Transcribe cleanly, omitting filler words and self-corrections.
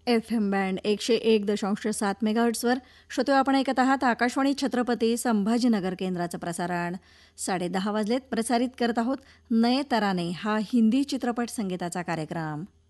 FM band 101.7 मेगाहर्ट्झवर श्रोते आपण ऐकत आहात आकाशवाणी छत्रपती संभाजीनगर केंद्राचं प्रसारण. 10:30 वाजलेत. प्रसारित करत आहोत नये तराने हा हिंदी चित्रपट संगीताचा कार्यक्रम.